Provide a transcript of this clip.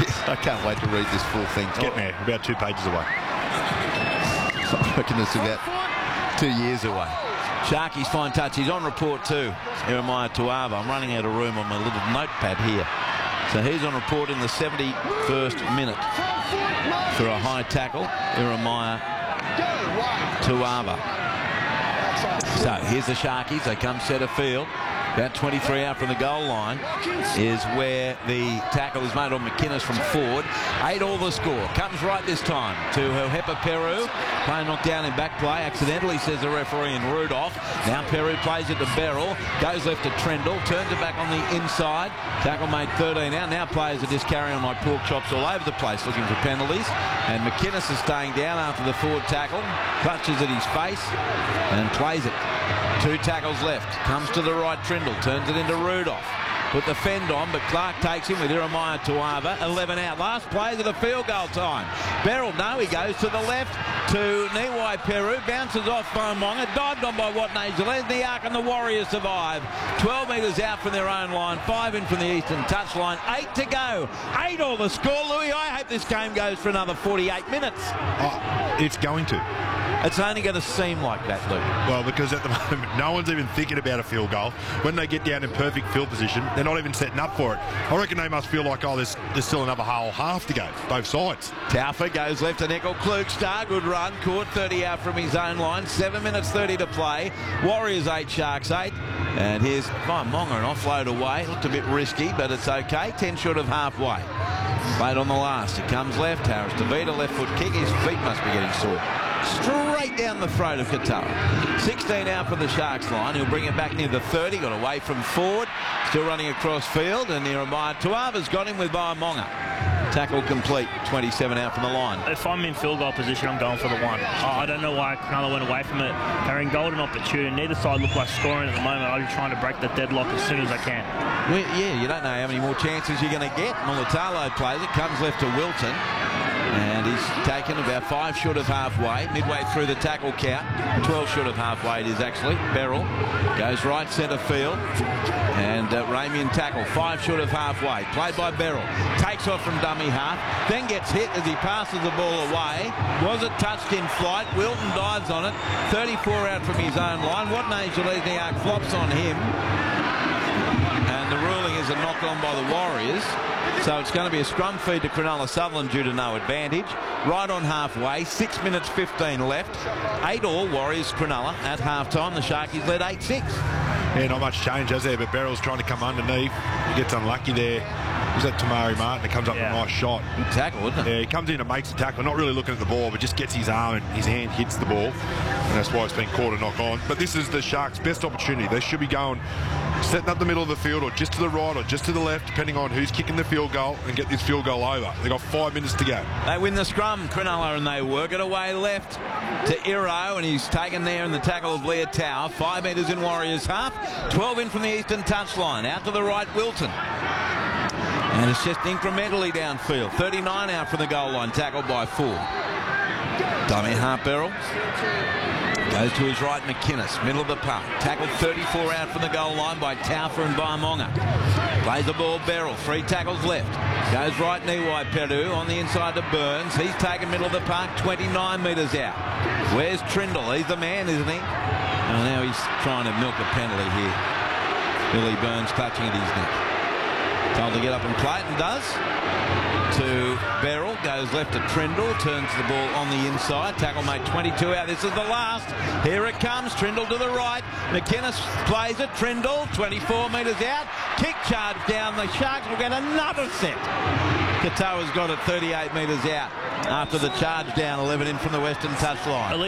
I can't wait to read this full thing. It's getting there, about 2 pages away. I reckon it's about 2 years away. Sharky's fine touch. He's on report too. Jeremiah Tuava. I'm running out of room on my little notepad here. So he's on report in the 71st minute for a high tackle. Jeremiah Tuava. So here's the Sharkies. They come centre field. About 23 out from the goal line is where the tackle is made on McInnes from Ford. 8-all the score. Comes right this time to Hepa Peru. Play knocked down in back play. Accidentally, says the referee, in Rudolph. Now Peru plays it to Beryl. Goes left to Trendle. Turns it back on the inside. Tackle made 13 out. Now players are just carrying like pork chops all over the place looking for penalties. And McInnes is staying down after the Ford tackle. Clutches at his face and plays it. 2 tackles left. Comes to the right, Trindle. Turns it into Rudolph. Put the fend on, but Clark takes him with Jeremiah Tuava. 11 out. Last plays at a field goal time. Beryl, no, he goes to the left to Niwai Peru. Bounces off Bomonga. Dived on by Watney Gillespie. The Ark and the Warriors survive. 12 metres out from their own line. 5 in from the eastern touchline. 8 to go. 8-all the score, Louis. I hope this game goes for another 48 minutes. Oh, it's going to. It's only going to seem like that, Luke. Well, because at the moment, no one's even thinking about a field goal. When they get down in perfect field position, they're not even setting up for it. I reckon they must feel like, oh, there's still another whole half to go, both sides. Taufa goes left to Nickel. Klugstar, good run. Caught 30 out from his own line. 7 minutes 30 to play. Warriors 8, Sharks 8. And here's Monga, an offload away. Looked a bit risky, but it's okay. 10 short of halfway. Played on the last. It comes left. Harris DeVita, left foot kick. His feet must be getting sore. Straight down the throat of Katoa. 16 out for the Sharks line. He'll bring it back near the 30. Got away from Ford. Still running across field. And Jeremiah Tuava's got him with Monga. Tackle complete. 27 out from the line. If I'm in field goal position, I'm going for the 1. I don't know why Cronulla went away from it. They're in golden opportunity. Neither side look like scoring at the moment. I'm just trying to break the deadlock as soon as I can. Well, yeah, you don't know how many more chances you're going to get. Mulatalo plays it. Comes left to Wilton. And he's taken about 5 short of halfway, midway through the tackle count. 12 short of halfway it is actually. Beryl goes right centre field. And Ramian tackle, 5 short of halfway. Played by Beryl. Takes off from dummy half. Then gets hit as he passes the ball away. Was it touched in flight? Wilton dives on it. 34 out from his own line. Watney Gillespie flops on him. And the ruling is a knock on by the Warriors. So it's going to be a scrum feed to Cronulla Sutherland due to no advantage. Right on halfway, 6 minutes 15 left. 8-all Warriors Cronulla at halftime. The Sharkies led 8-6. Yeah, not much change, has there? But Beryl's trying to come underneath. He gets unlucky there. Was that Tamari Martin? It comes up with a nice shot. Good tackle, isn't it? Yeah, he comes in and makes the tackle, not really looking at the ball, but just gets his arm and his hand hits the ball. And that's why it's been caught a knock on. But this is the Sharks' best opportunity. They should be going, setting up the middle of the field, or just to the right or just to the left, depending on who's kicking the field goal, and get this field goal over. They've got 5 minutes to go. They win the scrum, Cronulla, and they work it away left to Iro, and he's taken there in the tackle of Leotau. 5 metres in Warriors half, 12 in from the eastern touchline. Out to the right, Wilton. And it's just incrementally downfield. 39 out from the goal line, tackled by Ford. Dummy half Beryl. Goes to his right, McInnes, middle of the park. Tackled 34 out from the goal line by Taufa and Monga. Plays the ball, Beryl. 3 tackles left. Goes right, Niwai Peru on the inside to Burns. He's taken middle of the park, 29 metres out. Where's Trindle? He's the man, isn't he? And now he's trying to milk a penalty here. Billy Burns clutching at his neck. Told to get up and play it, and does. To Beryl, goes left to Trindle, turns the ball on the inside. Tackle made 22 out. This is the last. Here it comes. Trindle to the right. McInnes plays it. Trindle, 24 metres out. Kick charge down. The Sharks will get another set. Katoa's got it 38 metres out after the charge down, 11 in from the western touchline.